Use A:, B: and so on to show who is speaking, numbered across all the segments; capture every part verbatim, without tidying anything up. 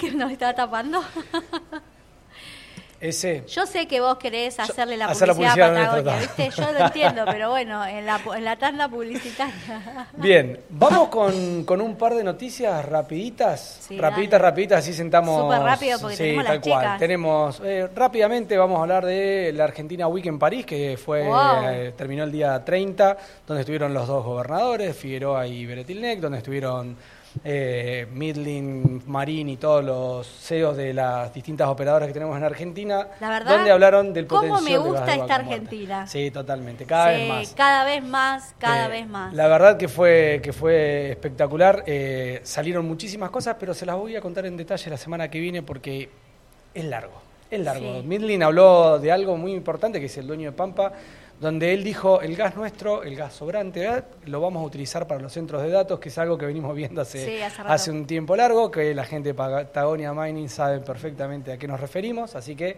A: que nos está tapando?
B: Ese.
A: Yo sé que vos querés hacerle la
B: hacer
A: publicidad,
B: la publicidad
A: a Patagonia, ¿viste? Yo lo entiendo, pero bueno, en la, en la tanda publicitaria.
B: Bien, vamos con, con un par de noticias rapiditas.
A: Sí,
B: rapiditas,
A: dale.
B: rapiditas, así sentamos.
A: Súper rápido porque
B: sí,
A: tenemos
B: tal
A: las
B: cual.
A: chicas.
B: Tenemos, eh, rápidamente vamos a hablar de la Argentina Week en París, que fue
A: Wow.
B: eh, terminó el día treinta, donde estuvieron los dos gobernadores, Figueroa y Beretilnec, donde estuvieron eh, Midlin, Marín y todos los C E Os de las distintas operadoras que tenemos en Argentina,
A: La verdad,
B: donde hablaron del potencial
A: ¿cómo me
B: de gas
A: gusta
B: de
A: esta
B: vaca muerta.
A: Argentina?
B: Sí, totalmente, cada
A: Sí,
B: vez más.
A: cada vez más, cada
B: Eh,
A: vez más.
B: La verdad que fue, que fue espectacular. Eh, salieron muchísimas cosas, pero se las voy a contar en detalle la semana que viene porque es largo. Es largo.
A: Sí.
B: Midlin habló de algo muy importante, que es el dueño de Pampa, donde él dijo, el gas nuestro, el gas sobrante, ¿eh? lo vamos a utilizar para los centros de datos, que es algo que venimos viendo hace,
A: Sí, hace rato.
B: hace un tiempo largo, que la gente de Patagonia Mining sabe perfectamente a qué nos referimos, así que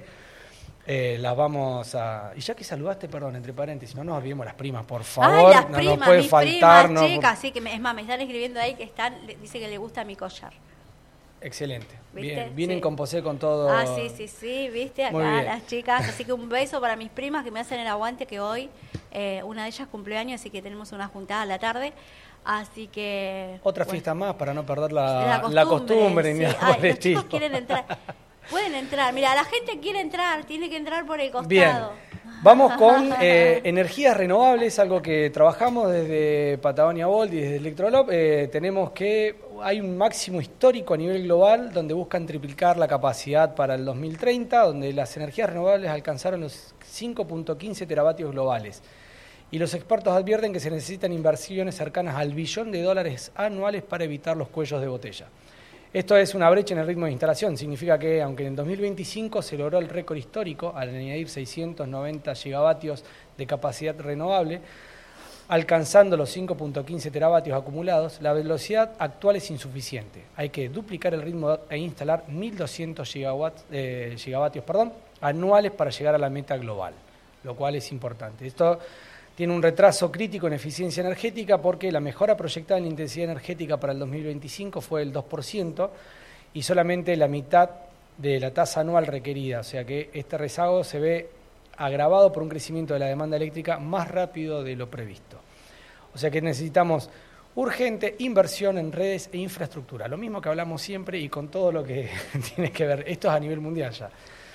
B: eh, las vamos a... Y ya que saludaste, perdón, entre paréntesis, no nos olvidemos las primas, por favor.
A: Ay, las
B: no
A: primas,
B: nos puede
A: mis
B: faltar.
A: primas,
B: no,
A: chicas, sí, que me, es más, me están escribiendo ahí que están, le- dice que le gusta mi collar.
B: Excelente.
A: ¿Viste?
B: Bien, vienen
A: Sí.
B: con posee con todo.
A: Ah, sí, sí, sí, viste,
B: Muy
A: acá
B: bien.
A: las chicas. Así que un beso para mis primas que me hacen el aguante, que hoy eh, una de ellas cumpleaños, así que tenemos una juntada a la tarde. Así que...
B: Otra
A: bueno,
B: fiesta más para no perder la,
A: la
B: la
A: costumbre,
B: costumbre, ni
A: sí.
B: nada
A: Ay,
B: por el
A: los chicos
B: estilo.
A: quieren entrar. Pueden entrar. Mira, la gente quiere entrar, tiene que entrar por el costado.
B: Bien, vamos con eh, energías renovables, algo que trabajamos desde Patagonia Bold y desde Electrolop. Eh, tenemos que hay un máximo histórico a nivel global donde buscan triplicar la capacidad para el dos mil treinta, donde las energías renovables alcanzaron los cinco punto quince teravatios globales. Y los expertos advierten que se necesitan inversiones cercanas al billón de dólares anuales para evitar los cuellos de botella. Esto es una brecha en el ritmo de instalación. Significa que, aunque en el dos mil veinticinco se logró el récord histórico al añadir seiscientos noventa gigavatios de capacidad renovable, alcanzando los cinco punto quince teravatios acumulados, la velocidad actual es insuficiente. Hay que duplicar el ritmo e instalar mil doscientos gigawatts, eh, gigavatios perdón, anuales para llegar a la meta global, lo cual es importante. Esto tiene un retraso crítico en eficiencia energética porque la mejora proyectada en la intensidad energética para el dos mil veinticinco fue el dos por ciento y solamente la mitad de la tasa anual requerida. O sea que este rezago se ve agravado por un crecimiento de la demanda eléctrica más rápido de lo previsto. O sea que necesitamos urgente inversión en redes e infraestructura. Lo mismo que hablamos siempre y con todo lo que tiene que ver. Esto es a nivel mundial ya.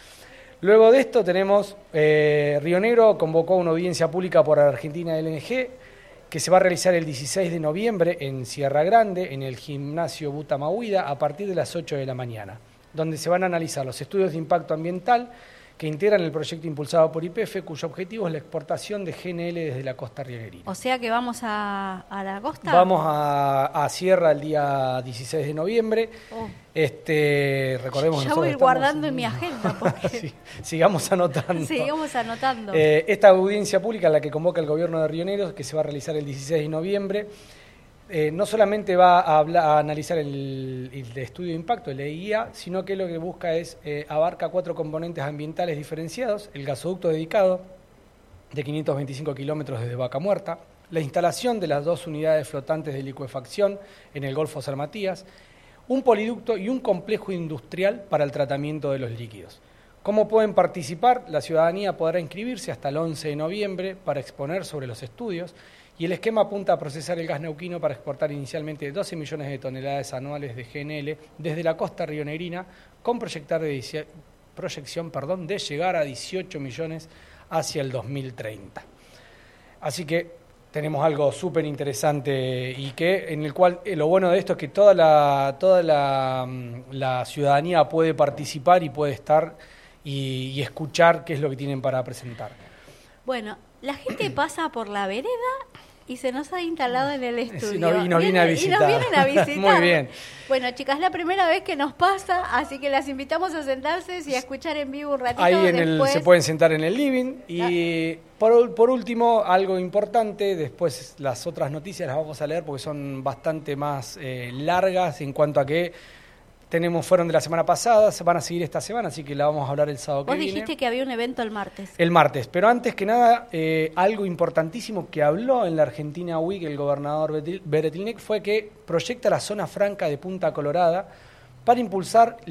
B: Luego de esto tenemos, eh, Río Negro convocó una audiencia pública por Argentina L N G que se va a realizar el dieciséis de noviembre en Sierra Grande, en el gimnasio Butamahuida, a partir de las ocho de la mañana, donde se van a analizar los estudios de impacto ambiental que integran el proyecto impulsado por Y P F, cuyo objetivo es la exportación de G N L desde la costa rionegrina.
A: O sea que vamos a, a la costa.
B: Vamos a, a Sierra el día dieciséis de noviembre.
A: Oh.
B: Este, recordemos que
A: Ya voy
B: nosotros
A: guardando
B: estamos-
A: en mi agenda. Porque...
B: Sí, sigamos anotando.
A: Seguimos anotando.
B: Eh, esta audiencia pública, la que convoca el gobierno de Río Negro, que se va a realizar el dieciséis de noviembre, eh, no solamente va a, hablar, a analizar el, el estudio de impacto, el E I A, sino que lo que busca es, eh, abarca cuatro componentes ambientales diferenciados: el gasoducto dedicado, de quinientos veinticinco kilómetros desde Vaca Muerta, la instalación de las dos unidades flotantes de licuefacción en el Golfo San Matías, un poliducto y un complejo industrial para el tratamiento de los líquidos. ¿Cómo pueden participar? La ciudadanía podrá inscribirse hasta el once de noviembre para exponer sobre los estudios, y el esquema apunta a procesar el gas neuquino para exportar inicialmente doce millones de toneladas anuales de G N L desde la costa rionegrina, con proyectar de dieci- proyección perdón, de llegar a dieciocho millones hacia el dos mil treinta. Así que tenemos algo súper interesante y que en el cual eh, lo bueno de esto es que toda la toda la, la ciudadanía puede participar y puede estar y, y escuchar qué es lo que tienen para presentar.
A: Bueno, la gente pasa por la vereda y se nos ha instalado en el estudio.
B: Sí, no- y nos viene a visitar.
A: Y nos vienen a visitar.
B: Muy bien.
A: Bueno, chicas, es la primera vez que nos pasa, así que las invitamos a sentarse y a escuchar en vivo un ratito.
B: Ahí en el,
A: después.
B: se pueden sentar en el living. Y por, por último, algo importante, después las otras noticias las vamos a leer porque son bastante más eh, largas en cuanto a que tenemos fueron de la semana pasada, se van a seguir esta semana, así que la vamos a hablar el sábado que
A: Vos
B: viene.
A: dijiste que había un evento el martes.
B: El martes, pero antes que nada, eh, algo importantísimo que habló en la Argentina Week el gobernador Beretilnec fue que proyecta la zona franca de Punta Colorada para impulsar